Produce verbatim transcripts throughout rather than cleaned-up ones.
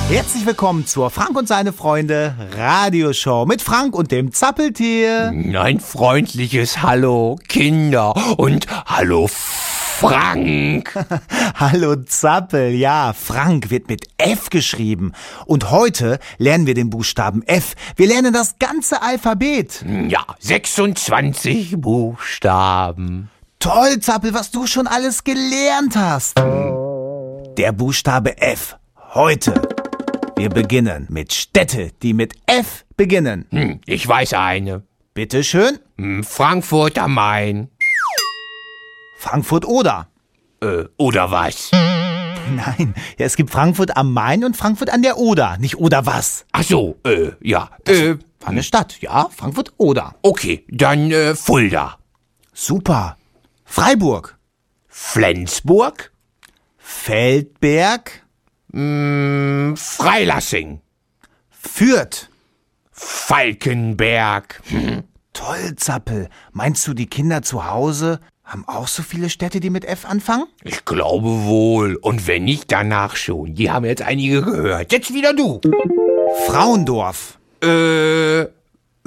Herzlich willkommen zur Frank und seine Freunde Radioshow mit Frank und dem Zappeltier. Ein freundliches Hallo, Kinder, und hallo, Frank. Hallo Zappel, ja, Frank wird mit F geschrieben. Und heute lernen wir den Buchstaben F. Wir lernen das ganze Alphabet. Ja, sechsundzwanzig Buchstaben. Toll, Zappel, was du schon alles gelernt hast. Der Buchstabe F. Heute. Wir beginnen mit Städte, die mit F beginnen. Hm, ich weiß eine. Bitte schön. Hm, Frankfurt am Main. Frankfurt oder? Äh, oder was? Nein, ja, es gibt Frankfurt am Main und Frankfurt an der Oder, nicht oder was? Ach so, äh, ja. Äh, War eine Stadt, ja, Frankfurt oder. okay, dann äh, Fulda. Super. Freiburg. Flensburg. Feldberg. Hm, Freilassing. Fürth. Falkenberg. Hm. Toll, Zappel. Meinst du, die Kinder zu Hause haben auch so viele Städte, die mit F anfangen? Ich glaube wohl. Und wenn nicht, danach schon. Die haben jetzt einige gehört. Jetzt wieder du. Frauendorf. Äh, äh,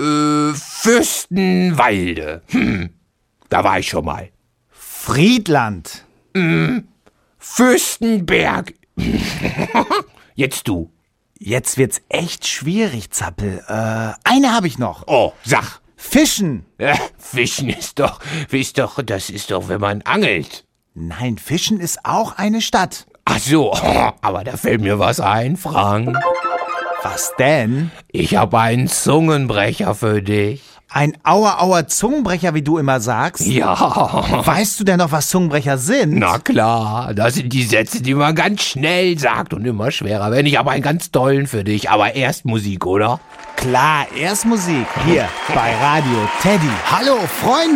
Fürstenwalde. Hm, da war ich schon mal. Friedland. Hm, Fürstenberg. Jetzt du. Jetzt wird's echt schwierig, Zappel. Äh, eine habe ich noch. Oh, sag. Fischen. Äh, Fischen ist doch, ist doch, das ist doch, wenn man angelt. Nein, Fischen ist auch eine Stadt. Ach so, aber da fällt mir was ein, Frank. Was denn? Ich habe einen Zungenbrecher für dich. Ein Auer-Auer Zungenbrecher, wie du immer sagst? Ja. Weißt du denn noch, was Zungenbrecher sind? Na klar, das sind die Sätze, die man ganz schnell sagt und immer schwerer werden. Ich habe einen ganz tollen für dich, aber erst Musik, oder? Klar, erst Musik. Hier bei Radio Teddy. Hallo, Freunde.